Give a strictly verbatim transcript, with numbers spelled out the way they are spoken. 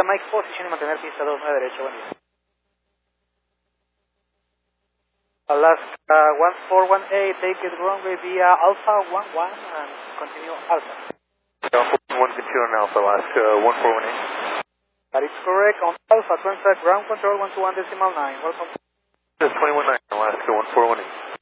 Mike position y mantener pista dos nueve derecho, buen día. Alaska one four one eight, take it runway via Alpha one one and continue Alpha. one continue on Alpha, Alaska one four one eight. That is correct, on Alpha, contact ground control one two one decimal nine, welcome. twenty-one nine, Alaska one four one eight.